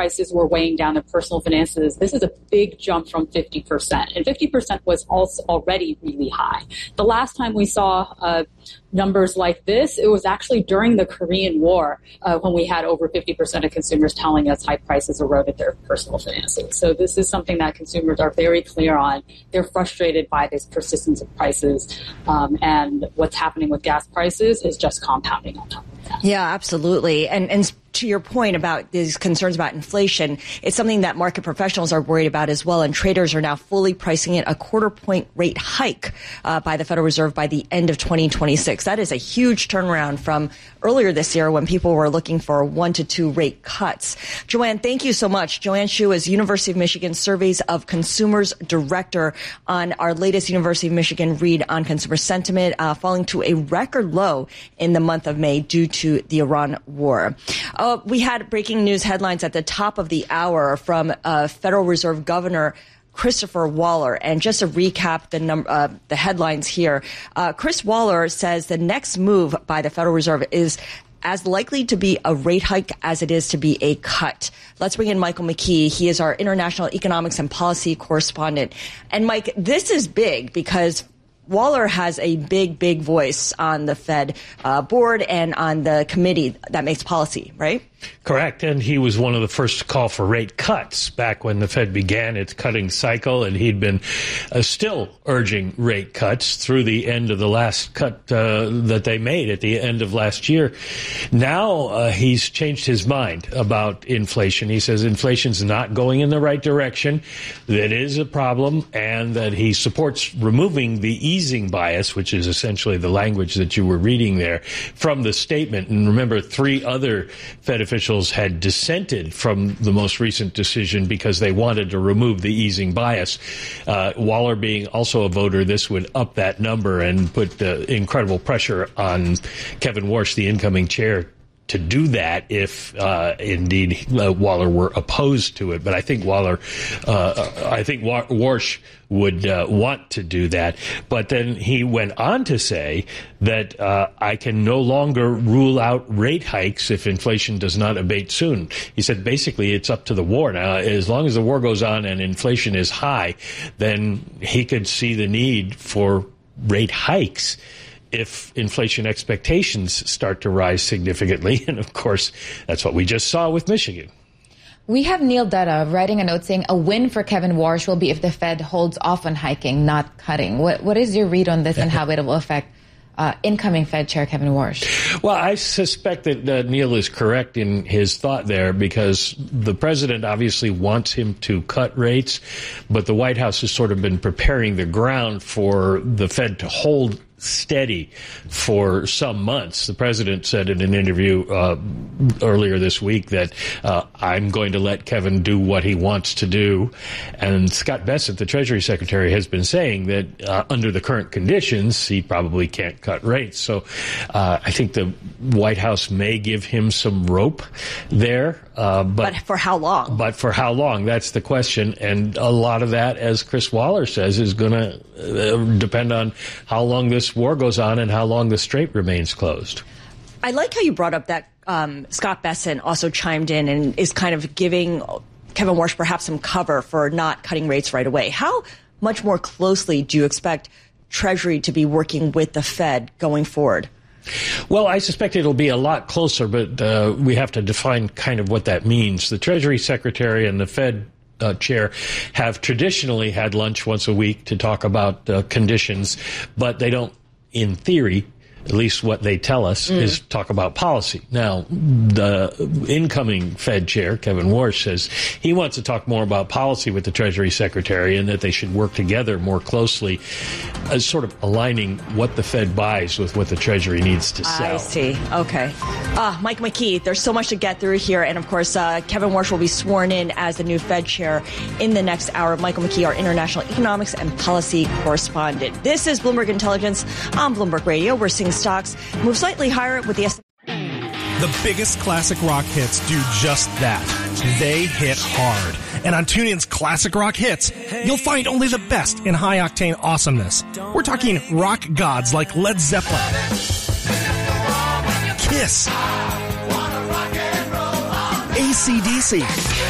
prices were weighing down their personal finances, this is a big jump from 50%. And 50% was also already really high. The last time we saw numbers like this, it was actually during the Korean War when we had over 50% of consumers telling us high prices eroded their personal finances. So this is something that consumers are very clear on. They're frustrated by this persistence of prices, and what's happening with gas prices is just compounding on top of that. Yeah, absolutely. And to your point about these concerns about inflation, it's something that market professionals are worried about as well, and traders are now fully pricing it a quarter-point rate hike by the Federal Reserve by the end of 2026. That is a huge turnaround from earlier this year when people were looking for 1 to 2 rate cuts. Joanne, thank you so much. Joanne Shu is University of Michigan Surveys of Consumers Director on our latest University of Michigan read on consumer sentiment, falling to a record low in the month of May due to the Iran war. We had breaking news headlines at the top of the hour from Federal Reserve Governor Christopher Waller. And just to recap the headlines here, Chris Waller says the next move by the Federal Reserve is as likely to be a rate hike as it is to be a cut. Let's bring in Michael McKee. He is our international economics and policy correspondent. And Mike, this is big because Waller has a big voice on the Fed board and on the committee that makes policy, right? Correct. And he was one of the first to call for rate cuts back when the Fed began its cutting cycle. And he'd been still urging rate cuts through the end of the last cut that they made at the end of last year. Now he's changed his mind about inflation. He says inflation's not going in the right direction. That is a problem, and that he supports removing the easing bias, which is essentially the language that you were reading there, from the statement. And remember, 3 other Fed officials had dissented from the most recent decision because they wanted to remove the easing bias. Waller being also a voter, this would up that number and put incredible pressure on Kevin Warsh, the incoming chair, to do that if indeed Waller were opposed to it. But I think Warsh would want to do that. But then he went on to say that I can no longer rule out rate hikes if inflation does not abate soon. He said basically it's up to the war. Now, as long as the war goes on and inflation is high, then he could see the need for rate hikes if inflation expectations start to rise significantly. And of course, that's what we just saw with Michigan. We have Neil Dutta writing a note saying a win for Kevin Warsh will be if the Fed holds off on hiking, not cutting. What is your read on this and how it will affect incoming Fed Chair Kevin Warsh? Well, I suspect that Neil is correct in his thought there, because the president obviously wants him to cut rates, but the White House has sort of been preparing the ground for the Fed to hold steady for some months. The president said in an interview earlier this week that I'm going to let Kevin do what he wants to do. And Scott Bessent, the Treasury Secretary, has been saying that under the current conditions, he probably can't cut rates. So I think the White House may give him some rope there. But for how long? But for how long? That's the question. And a lot of that, as Chris Waller says, is going to depend on how long this war goes on and how long the strait remains closed. I like how you brought up that Scott Bessent also chimed in and is kind of giving Kevin Warsh perhaps some cover for not cutting rates right away. How much more closely do you expect Treasury to be working with the Fed going forward? Well, I suspect it'll be a lot closer, but we have to define kind of what that means. The Treasury Secretary and the Fed chair have traditionally had lunch once a week to talk about conditions, but they don't, in theory, at least what they tell us, is talk about policy. Now, the incoming Fed chair, Kevin Warsh, says he wants to talk more about policy with the Treasury Secretary and that they should work together more closely, as sort of aligning what the Fed buys with what the Treasury needs to sell. I see. Okay. Mike McKee, there's so much to get through here. And, of course, Kevin Warsh will be sworn in as the new Fed chair in the next hour. Michael McKee, our international economics and policy correspondent. This is Bloomberg Intelligence on Bloomberg Radio. We're seeing stocks move slightly higher with the S&P. The biggest classic rock hits do just that. They hit hard. And on TuneIn's Classic Rock Hits, you'll find only the best in high-octane awesomeness. We're talking rock gods like Led Zeppelin, Kiss, AC/DC,